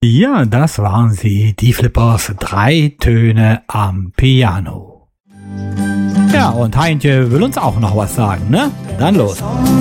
Ja, das waren sie, die Flippers, 3 Töne am Piano. Ja, und Heintje will uns auch noch was sagen, ne? Dann los.